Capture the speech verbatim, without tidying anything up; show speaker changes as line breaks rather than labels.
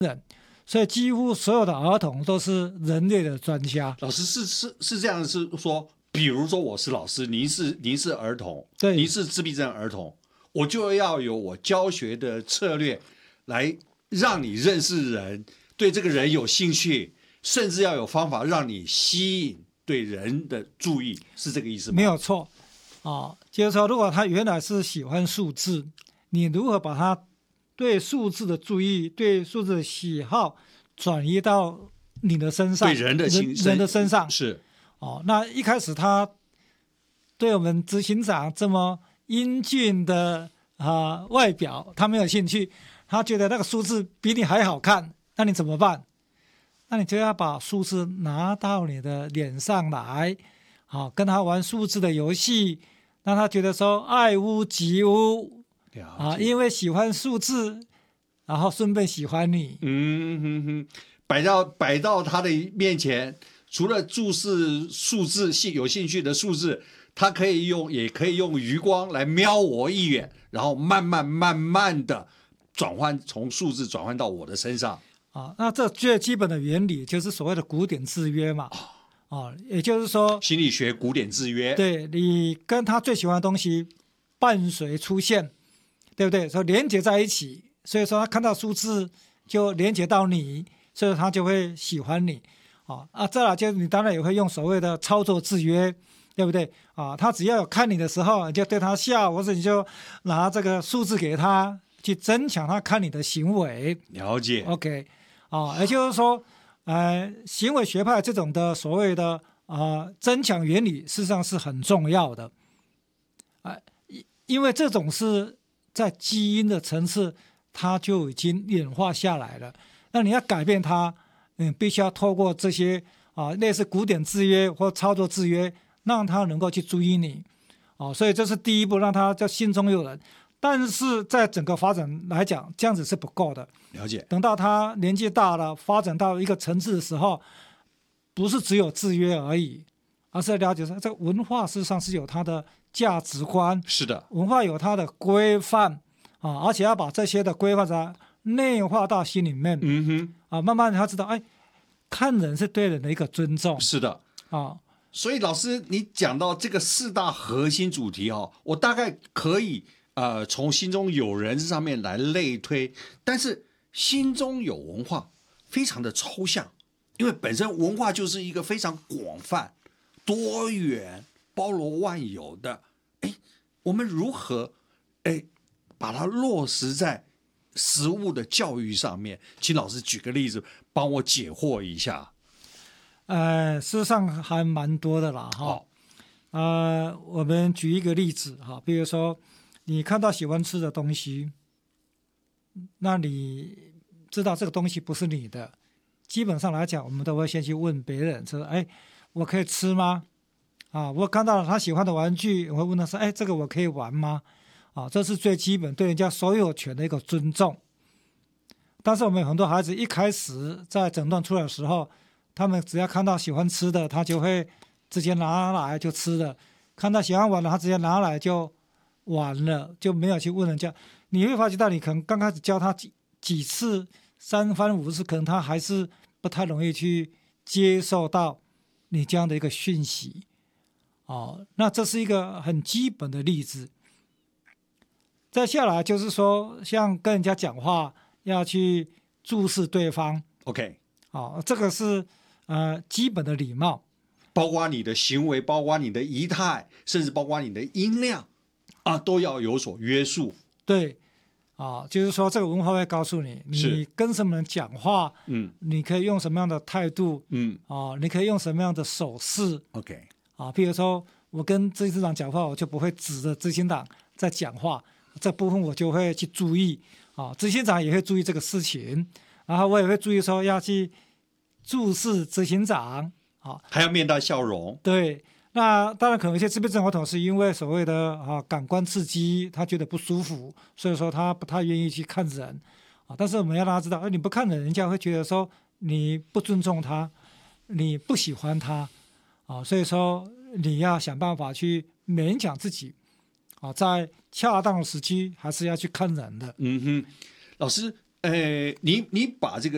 所以几乎所有的儿童都是人类的专家。
老师是是是这样，是说，比如说我是老师，您是您是儿童，
对，
您是自闭症儿童，我就要有我教学的策略来让你认识人，对这个人有兴趣，甚至要有方法让你吸引对人的注意，是这个意思吗？
没有错啊，就是说，如果他原来是喜欢数字，你如何把他对数字的注意、对数字的喜好转移到你的身上，
对人的
人人的身上
是
哦。那一开始他对我们执行长这么英俊的啊、呃、外表，他没有兴趣，他觉得那个数字比你还好看，那你怎么办？那你就要把数字拿到你的脸上来，好、跟他玩数字的游戏，让他觉得说爱屋及乌啊，因为喜欢数字，然后顺便喜欢你。
嗯哼哼，摆到摆到他的面前，除了注视数字兴有兴趣的数字，他可以用也可以用余光来瞄我一眼，然后慢慢慢慢的转换从数字转换到我的身上。
啊，那这最基本的原理就是所谓的古典制约嘛。啊，也就是说，
心理学古典制约，
对你跟他最喜欢的东西伴随出现，对不对？说连接在一起，所以说他看到数字就连接到你，所以他就会喜欢你。啊啊，再来就是你当然也会用所谓的操作制约，对不对？啊，他只要有看你的时候，你就对他笑，或者你就拿这个数字给他，去增强他看你的行为。
了解
，OK。啊，也就是说，呃，行为学派这种的所谓的啊、呃、增强原理，事实上是很重要的，啊、呃，因为这种是在基因的层次，它就已经演化下来了。那你要改变它，嗯，必须要透过这些啊、呃、类似古典制约或操作制约，让他能够去注意你，哦，所以这是第一步，让他叫心中有人。但是在整个发展来讲，这样子是不够的。
了解。
等到他年纪大了，发展到一个层次的时候，不是只有制约而已，而是了解说，这个文化事实上是有它的价值观，
是的，
文化有它的规范啊，而且要把这些的规范在内化到心里面。
嗯哼，
啊，慢慢他知道，哎，看人是对人的一个尊重。
是的
啊。
所以老师，你讲到这个四大核心主题哦，我大概可以。呃，从心中有人上面来类推，但是心中有文化非常的抽象，因为本身文化就是一个非常广泛、多元、包罗万有的。哎，我们如何哎把它落实在实务的教育上面？请老师举个例子，帮我解惑一下。
呃，事实上还蛮多的啦，哈、哦。呃，我们举一个例子哈，比如说。你看到喜欢吃的东西，那你知道这个东西不是你的，基本上来讲，我们都会先去问别人说：“哎，我可以吃吗？”啊，我看到了他喜欢的玩具，我会问他说：“哎，这个我可以玩吗？”啊，这是最基本对人家所有权的一个尊重。但是我们有很多孩子一开始在诊断出来的时候，他们只要看到喜欢吃的，他就会直接拿来就吃了；看到喜欢玩的，他直接拿来就。完了就没有去问人家，你会发觉到你可能刚开始教他几几次三番五次，可能他还是不太容易去接受到你这样的一个讯息。哦，那这是一个很基本的例子。再下来就是说，像跟人家讲话要去注视对方
，OK，
哦，这个是呃基本的礼貌，
包括你的行为，包括你的仪态，甚至包括你的音量。啊，都要有所约束。
对，啊，就是说这个文化会告诉你，你跟什么人讲话，嗯，你可以用什么样的态度，嗯，啊，你可以用什么样的手势
，OK，
啊，譬如说我跟执行长讲话，我就不会指着执行长在讲话，这部分我就会去注意，啊，执行长也会注意这个事情，然后我也会注意说要去注视执行长，啊，
还要面带笑容，
对。那当然，可能一些自闭症儿童是因为所谓的啊感官刺激，他觉得不舒服，所以说他不太愿意去看人啊。但是我们要让他知道，哎，你不看人，人家会觉得说你不尊重他，你不喜欢他啊。所以说你要想办法去勉强自己啊，在恰当的时机还是要去看人的。
嗯哼，老师，呃，你你把这个